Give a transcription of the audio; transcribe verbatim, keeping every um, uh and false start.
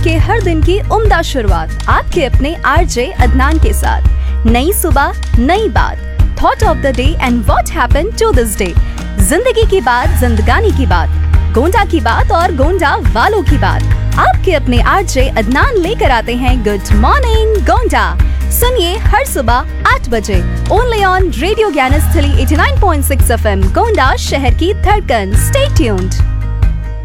आपके हर दिन की उम्दा शुरुआत आपके अपने आरजे अदनान के साथ। नई सुबह, नई बात, thought of the day and what happened to this day. जिंदगी की बात, जिंदगानी की बात, गोंडा की बात और गोंडा वालों की बात। आपके अपने आरजे अदनान लेकर आते हैं गुड मॉर्निंग गोंडा। सुनिए हर सुबह आठ बजे only on radio Gyansthali eighty nine point six F M Gonda, शहर की धड़कन। Stay tuned.